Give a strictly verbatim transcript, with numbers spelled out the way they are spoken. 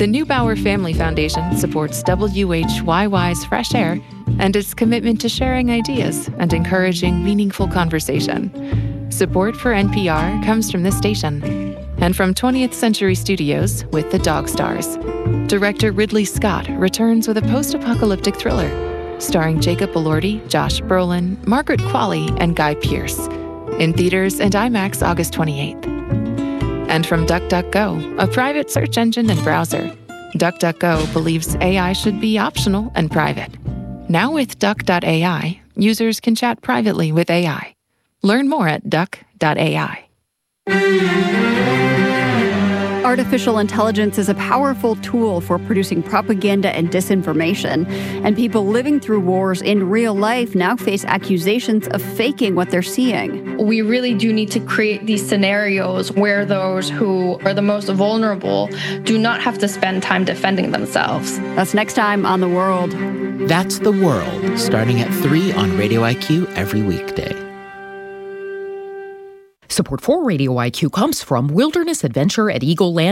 The Neubauer Family Foundation supports W H Y Y's Fresh Air and its commitment to sharing ideas and encouraging meaningful conversation. Support for N P R comes from this station and from twentieth Century Studios with The Dog Stars. Director Ridley Scott returns with a post-apocalyptic thriller starring Jacob Elordi, Josh Brolin, Margaret Qualley, and Guy Pearce. In theaters and IMAX August twenty-eighth. And from DuckDuckGo, a private search engine and browser. DuckDuckGo believes A I should be optional and private. Now with Duck dot A I, users can chat privately with A I. Learn more at Duck dot A I. Artificial intelligence is a powerful tool for producing propaganda and disinformation, and people living through wars in real life now face accusations of faking what they're seeing. We really do need to create these scenarios where those who are the most vulnerable do not have to spend time defending themselves. That's next time on The World. That's The World, starting at three on Radio I Q every weekday. Support for Radio I Q comes from Wilderness Adventure at Eagle Land